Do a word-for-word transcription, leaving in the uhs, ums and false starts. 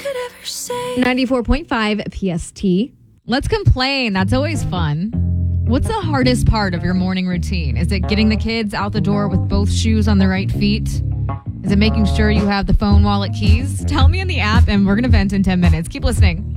ninety-four point five P S T. Let's complain. That's always fun. What's the hardest part of your morning routine? Is it getting the kids out the door with both shoes on the right feet? Is it making sure you have the phone, wallet, keys? Tell me in the app, and we're going to vent in ten minutes. Keep listening.